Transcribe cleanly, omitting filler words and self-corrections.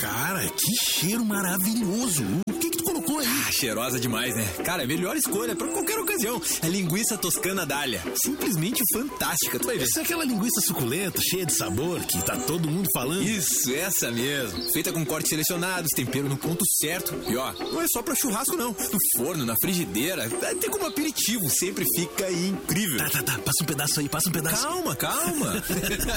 Cara, que cheiro maravilhoso. O que tu colocou aí? Cheirosa demais, né? Cara, melhor escolha pra qualquer ocasião. A linguiça toscana Dália. Simplesmente fantástica, tu vai ver. Essa é aquela linguiça suculenta, cheia de sabor, que tá todo mundo falando. Isso, essa mesmo. Feita com cortes selecionados, tempero no ponto certo. E ó, não é só pra churrasco não. No forno, na frigideira, até como aperitivo, sempre fica incrível. Tá. Passa um pedaço aí, passa um pedaço. Calma.